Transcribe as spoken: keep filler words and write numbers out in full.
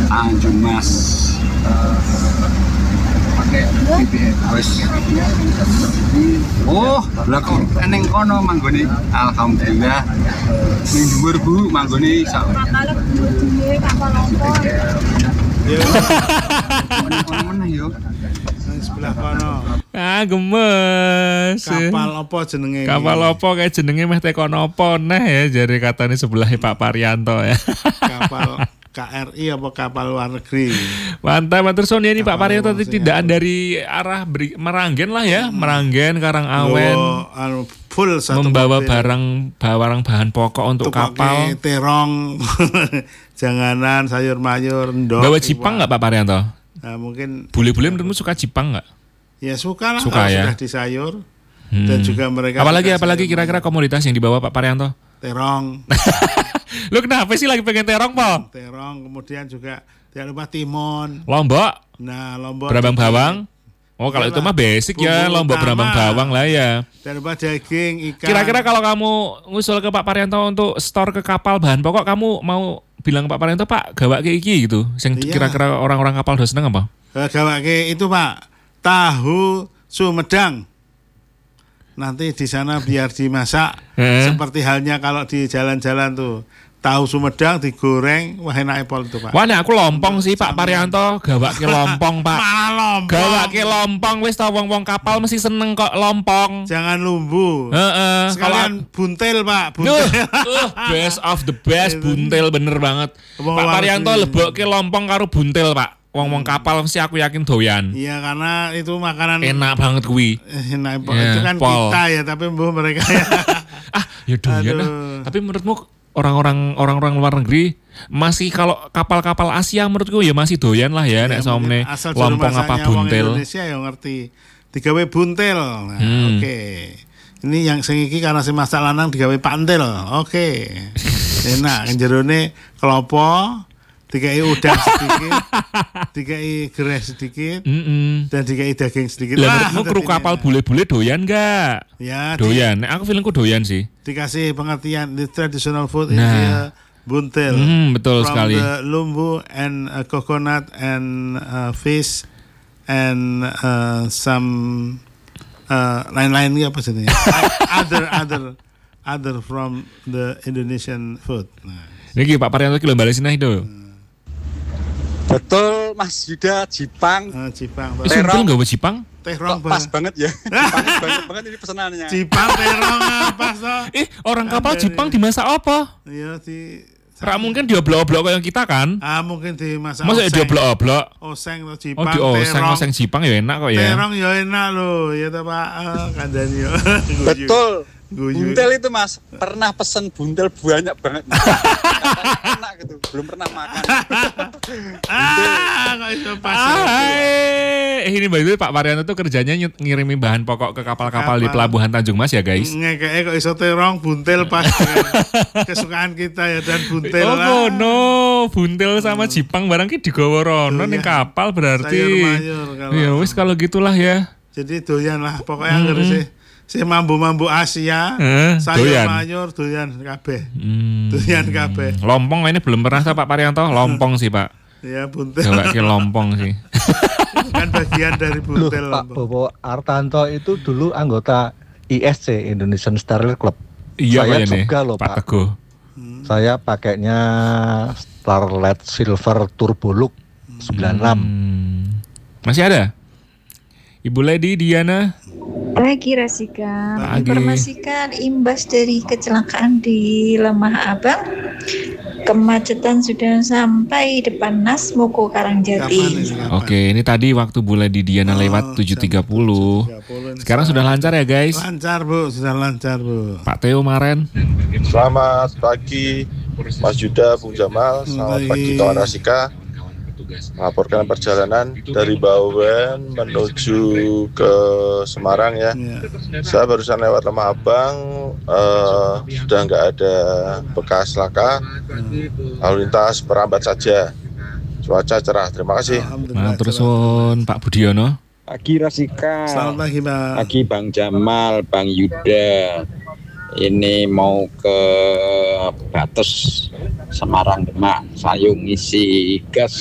Tanjung Mas. Pakai B B M. Wes. Oh, lha kok eneng kono manggone. Alhamdulillah. Ning dhuwur Bu manggone iso. Kapal duwe kapal opo. Ya. Kono-kono yo. Nang sebelah kono. Ah gemes. Kapal apa jenenge? Kapal apa kayak jenenge meh teko napa neh ya jare katane sebelah Pak Parianto ya. Kapal K R I apa kapal luar negeri? Mantap, matur suwun ya ini Pak Parianto Kapal tindakan dari arah Beri- Meranggen lah ya, Meranggen Karangawen. Oh, anu full satu Membawa mobil. barang barang bahan pokok untuk Tuh kapal. pakai terong, janganan, sayur mayur, ndok. Bawa Jipang nggak Pak Parianto? Nah, mungkin Bule-bule menurutmu suka Jipang nggak? ya suka lah Suka kalau ya. sudah disayur. Hmm. Dan juga mereka Apalagi suka apalagi sayur kira-kira komoditas yang dibawa Pak Parianto? mayur. Terong, Lu kenapa sih lagi pengen terong, Po? terong, kemudian juga tidak lupa timun. Lombok, Nah, lombok. berambang bawang. Oh, kalau itu mah basic ya, Bumbu lombok utama. berambang bawang lah ya. Tidak lupa daging, ikan. Kira-kira kalau kamu ngusul ke Pak Parianto untuk store ke kapal bahan pokok, kamu mau bilang Pak Parianto, Pak, gawak kayak iki gitu. Yang Iya. kira-kira orang-orang kapal udah seneng apa? gawake itu Pak, tahu Sumedang. Nanti di sana biar dimasak Eh. seperti halnya kalau di jalan-jalan tuh. Tahu Sumedang digoreng, wah enak pol itu Pak. Wah, nek aku lompong sih Pak Parianto, gawak ke lompong, Pak. Malah lompong. Gawak ke lompong wis tau wong-wong kapal mesti seneng kok lompong. Jangan lumbu. Heeh, Sekalian buntil Pak, Nuh, buntil. uh, best of the best, buntil bener banget. Wong Pak luar Parianto negeri. lebokke lompong karo buntil, Pak. Wong-wong kapal mesti aku yakin doyan. Iya karena itu makanan Enak banget kuwi. enak Pak. Ya, Itu kan Pol. kita ya, tapi mbuh mereka ya. Ah, ya doyan ah. Aduh. Tapi menurutmu orang-orang orang-orang luar negeri masih kalau kapal-kapal Asia menurutku ya masih doyan lah ya, nek somne Asal juru lompong apa masaknya wong buntil. Indonesia ya ngerti. Digawe buntil. Nah, Hmm. oke. Ini yang sing iki karena si masak lanang digawe pantil. Oke. Enak jerone klopo, dikai udang sedikit, dikai gereh sedikit, Mm-mm. dan dikai daging sedikit. Lah Wah, menurutmu kru ini kapal enak. bule-bule doyan enggak? Ya, di- Doyan. Nek aku feelingku doyan sih. dikasih pengertian the traditional food Nah. India buntil. Hmm, betul From sekali. the lumbu and uh, coconut and uh, fish and uh, some uh, lain-lain ini apa sih ini? other other other from the Indonesian food. Nah, Niki Pak Parianto ki lho balik sini itu. Betul Mas Yuda, Jipang. uh, Jipang, Wis untul enggak Jipang? terong, Kok pas banget ya. Jipang banget banget ini pesanannya. Jipang terong apa so? Eh, orang kapal Jipang dimasak apa? Iya di. Ra mungkin dioblok-oblok kayak kita kan? Ah mungkin dimasak. Masa oseng. dioblok-oblok? Oseng atau Oh, Jipang. di oseng terong. oseng Jipang ya enak kok ya. Terong ya enak loh, ya toh Pak. Ah, kandani yo. Guyu. Betul. Guyu. Buntil itu Mas, pernah pesen buntil banyak banget. Enak gitu, belum pernah makan. Ah, kok iso pas. Hai, eh, ini by the way Pak Parianto tuh kerjanya ny- ngirimi bahan pokok ke kapal-kapal di Kapal. pelabuhan Tanjung Mas ya guys. Ngekeke kok iso terong buntil pas dengan kesukaan kita ya dan buntil Oh lah. no, buntil sama Jipang barang ki digawa rono Tuh, ning ya. kapal berarti. Sayur mayur kalau. Ya wis kalau gitulah ya. Jadi doyan lah pokoknya anggere sih. Si mambu-mambu Asia, Eh, sayur doyan. mayur doyan kabeh. Hmm. Doyan kabeh. Lompong ini belum pernah Pak Parianto, lompong sih Pak. Ya buntil Coba ke lompong sih. kan bagian dari Loh, buntil. Pak Bobo Artanto itu dulu anggota I S C, Indonesian Starlet Club. Iya Saya Pak ini. juga loh, Pak Pak. Teguh. Saya pakainya Starlet Silver Turbo Look sembilan puluh enam. Hmm. Masih ada? Ibu Lady Diana. Pagi Rasika, Pagi. informasikan imbas dari kecelakaan di Lemah Abang, kemacetan sudah sampai depan Nas Moko Kapan Karangjati. ini? Kapan? Oke, ini tadi waktu Bu Lady Diana Oh, lewat tujuh tiga puluh. tujuh tiga puluh ini Sekarang sudah lancar ya guys. lancar Bu, sudah lancar Bu. Pak Theo Maren. Selamat pagi Mas Yuda, Bung Jamal. Selamat pagi kawan Rasika. Melaporkan perjalanan dari Bawen menuju ke Semarang ya. Ya. Saya barusan lewat Lemah Abang, eh, sudah nggak ada bekas laka. Lalu lintas perambat saja. Cuaca cerah. Terima kasih. Alhamdulillah. Matur suwun Pak Budiono. Pagi Rasika. Selamat pagi Pak. Pagi Bang Jamal, Bang Yuda. Ini mau ke Bates Semarang Demak, Sayung ngisi gas